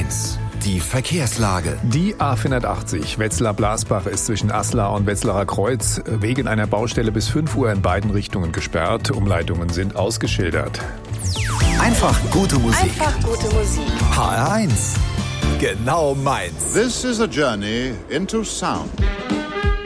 1. Die Verkehrslage. Die A480 Wetzlar-Blasbach ist zwischen Aslar und Wetzlarer Kreuz wegen einer Baustelle bis 5 Uhr in beiden Richtungen gesperrt. Umleitungen sind ausgeschildert. Einfach gute Musik. Einfach gute Musik. HR1. Genau meins. This is a journey into sound.